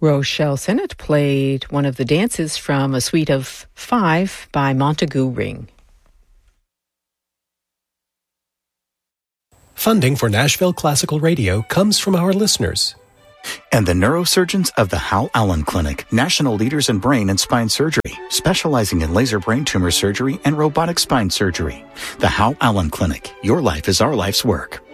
Rochelle Sennett played one of the dances from a suite of 5 by Montague Ring. Funding for Nashville Classical Radio comes from our listeners. And the neurosurgeons of the Hal Allen Clinic, national leaders in brain and spine surgery, specializing in laser brain tumor surgery and robotic spine surgery. The Hal Allen Clinic. Your life is our life's work.